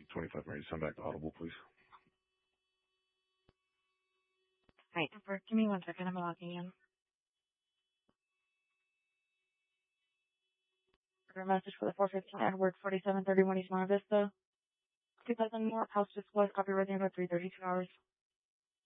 25 ready to send back to Audible, please. Hi, give me 1 second. I'm logging in. A message for the 415 Edward 4731 East Monte Vista. 2000 more house disclosed copyright about 332 hours.